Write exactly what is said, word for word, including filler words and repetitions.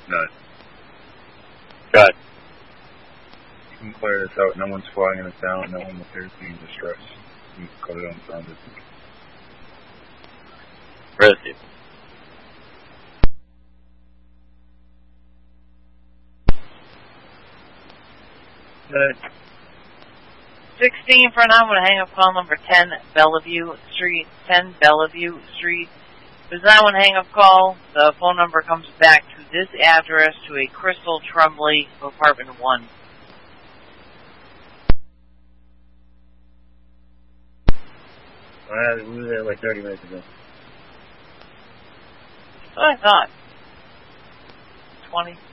None. Good. You can clear this out. No one's flying in the town. No one appears to be in distress. You can cut it on sound distance. Receive. Good. sixteen for now. I'm going to hang up call number ten, Bellevue Street. ten, Bellevue Street. There's that one hang up call. The phone number comes back to this address to a Crystal Trumbley, apartment one. Uh, we were there like thirty minutes ago. That's what I thought. twenty.